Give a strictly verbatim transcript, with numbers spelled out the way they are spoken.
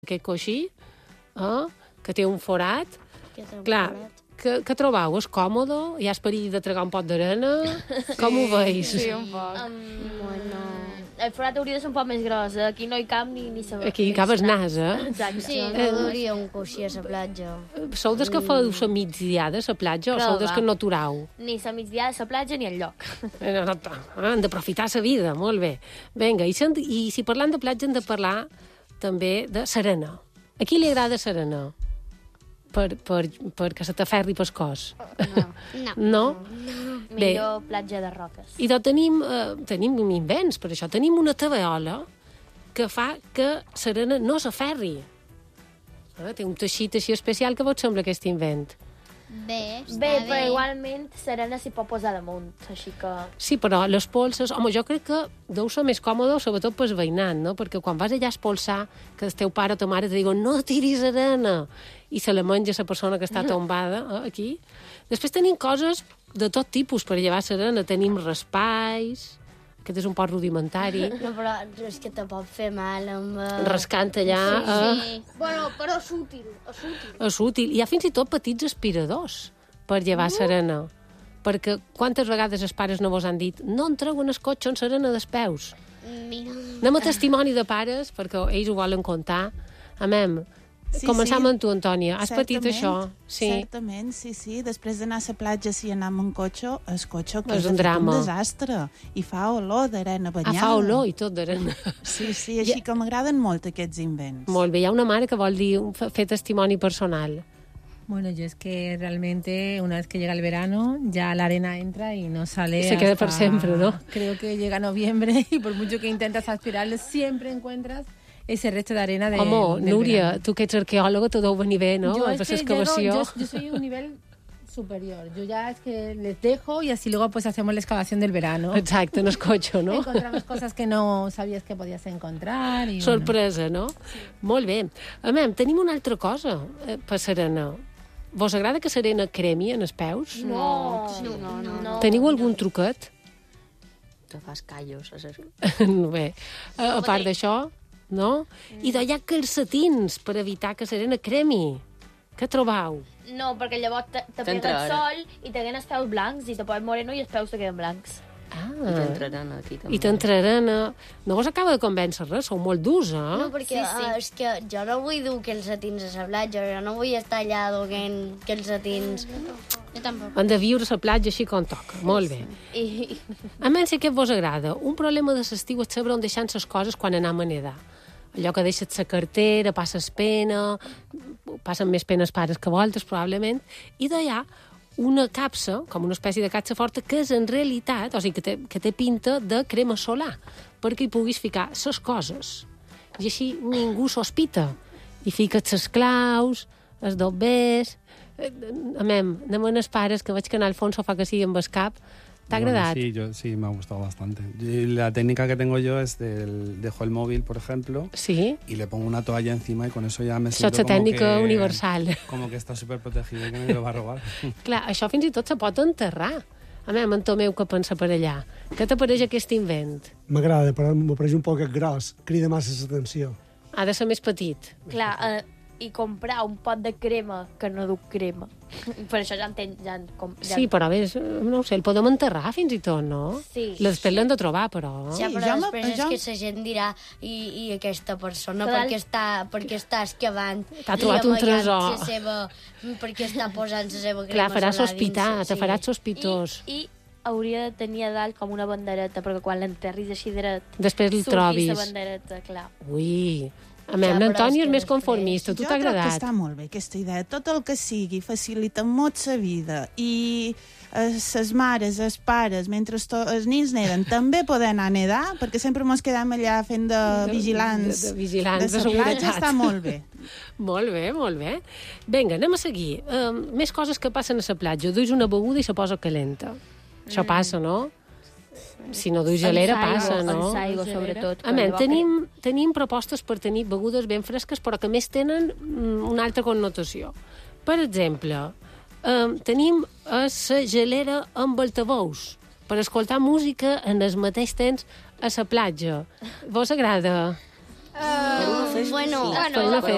aquest coixí, eh, que té un forat. Que té un Clar, forat. que, que trobeu? És còmode? Hi ha perill de tragar un pot d'arena? Sí, com ho veus? Sí, un poc. Um, bueno... El forat hauria de ser un poc més gros. eh? Aquí no hi cap ni, ni saber. Aquí hi cap el nas, eh? Exacte. Sí, no duria un coixí a la platja. Sou des que feu la migdiada a la platja o Prova. sou des que no aturau? Ni la migdiada a la platja ni al lloc. Eh, no, no, Han d'aprofitar la vida, molt bé. Vinga, i, si, i si parlant de platja hem de parlar també de Serena. A qui li agrada Serena? Per, per, perquè se t'aferri pel cos. No. No? No. Bé. Millor platja de roques. I doncs tenim, eh, tenim invents, per això. Tenim una tabeola que fa que Serena no s'aferri. Eh, té un teixit així especial. Què vos sembla aquest invent? Bé, està Bé, bé. però igualment Serena s'hi pot posar damunt, així que... Sí, però les polses... Home, jo crec que deu ser més còmode, sobretot pel veïnat, no? Perquè quan vas allà a espolsar, que el teu pare o ta mare te diuen no tiris arena, i se la menja la persona que està tombada eh, aquí. Després tenim coses de tot tipus per llevar serena. Tenim raspalls, aquest és un poc rudimentari, No, però és que te pot fer mal amb... eh, rascant allà... Eh, Sí. Bueno, però és útil, és útil. és útil. Hi ha fins i tot petits aspiradors per llevar serena. Perquè quantes vegades els pares no vos han dit no en treuen el cotxe en serena dels peus? Mira. Anem a testimoni de pares, perquè ells ho volen contar. Amem, Sí, començam sí. amb tu, Antònia. Has patit Certament, això? Sí. Certament, sí, sí. Després d'anar a la platja, si anem en cotxe, el cotxe que És de un fet drama. un desastre. I fa olor d'arena Ah, banyada. fa olor i tot d'arena. Sí, sí, així que m'agraden molt aquests invents. Molt bé, hi ha una mare que vol dir, fer testimoni personal. Bueno, yo es que realmente una vez que llega el verano ya la arena entra y no sale. Se queda hasta- por siempre, ¿no? Creo que llega noviembre y por mucho que intentas aspirarlo, siempre encuentras ese resto de arena de, Home, del Núria, verano. tu que ets arqueòloga, t'ho deu venir bé, no? Yo, Per es que l'excavació. llego- yo, yo soy un nivel superior. Yo ya es que les dejo y así luego pues hacemos la excavación del verano. Exacte, en el cotxe, no? Encontramos cosas que no sabías que podías encontrar. Y bueno. Sorpresa, no? Molt bé. Amem, tenim una altra cosa eh, per Serena. Vos agrada que Serena cremi en els peus? No, No, no, no. no. Teniu algun truquet? Te fas callos. A ses... Bé, a, a part d'això, no? I d'allà calcetins per evitar que Serena cremi. Què trobau? No, perquè llavors te, te T'entra pega el ara. sol i te queden els peus blancs i te pots moreno i els peus te queden blancs. Ah, I t'entraran aquí també. i t'entraran a... No vos acaba de convèncer res, sou molt durs, eh? No, perquè Sí, sí. eh, és que jo no vull dur calcetins a la platja, jo no vull estar allà duent calcetins. Jo tampoc. Han de viure a la platja així com toca. Molt bé. I, A menys que vos agrada. Un problema de l'estiu és saber on deixant les coses quan anem a nedar. Allò que deixes la cartera, passes pena, passen més penes pares que voltes, probablement, i d'allà una capsa, com una espècie de capsa forta, que és en realitat, o sigui, que té, que té pinta de crema solar, perquè hi puguis ficar les coses. I així ningú sospita. I fiques les claus, els dobbers... Eh, Amem, anem a els pares, que veig que en Alfonso fa que sigui amb el cap. ¿Te ha Bueno, agradado? sí, yo, sí, me ha gustado bastante. Y la técnica que tengo yo es del, dejo el móvil, por ejemplo, Sí? y le pongo una toalla encima y con eso ya me Això siento és la como tècnica que, universal. como que está súper protegido y que nadie lo va a robar. Clar, això fins i tot se pot enterrar. A mi, en Tomeu, que pensa per allà. Què t'apareix aquest invent? M'agrada, però m'ho pareix un poc gros. Crida massa l'atenció. Ha de ser més petit. clar, eh, i comprar un pot de crema que no du crema. Per això ja entenc... Ja, en com, ja Sí, però bé, és- no ho sé, el podem enterrar fins i tot, no? Sí. Després l'hem de trobar, però... Ja, Sí, però jo me- després jo- és que la gent dirà i, i aquesta persona Clar. perquè està, perquè està excavant T'ha i trobat un amagant tresor. la seva, perquè està posant la seva crema Clar, farà solar sospitar, dins, te farà sospitós. I, I hauria de tenir a dalt com una bandereta, perquè quan l'enterris així dret... Després el surti trobis. la bandereta, clar. Ui, a Ja, mi, però l'Antoni és és que més després- conformista. Tu Jo t'ha crec que agradat? està molt bé, aquesta idea. Tot el que sigui facilita molt la vida i les mares, els pares, mentre to- els nens neden, també poden anar a nedar, perquè sempre mos quedem allà fent de vigilants de- de vigilants, de la platja. seguretat. Està molt bé. Molt bé, molt bé. Vinga, anem a seguir. Um, més coses que passen a la platja. Duis una beguda i se posa calenta. Això passa, no? Si no duis gelera, passa, no? El saigo, sobretot. A més, tenim, tenim propostes per tenir begudes ben fresques, però que a més tenen mm, una altra connotació. Per exemple, eh, tenim a la gelera amb altavous, per escoltar música en el mateix temps a la platja. Vos agrada? Uh, bueno, Per una festa.